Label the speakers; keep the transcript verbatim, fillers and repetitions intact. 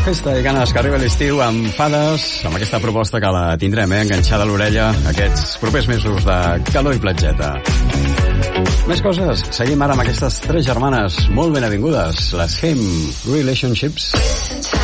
Speaker 1: Festa i ganes que arriba l'estiu amb Fades, amb aquesta proposta que la tindrem, eh, enganxada a l'orella aquests propers mesos de calor i platgeta. Més coses, seguim ara amb aquestes tres germanes molt ben avingudes, les Hem Relationships.